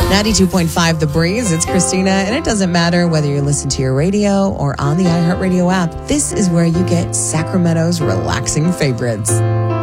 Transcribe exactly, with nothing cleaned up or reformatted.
ninety-two point five The Breeze. It's Christina, and it doesn't matter whether you listen to your radio or on the iHeartRadio app. This is where you get Sacramento's relaxing favorites.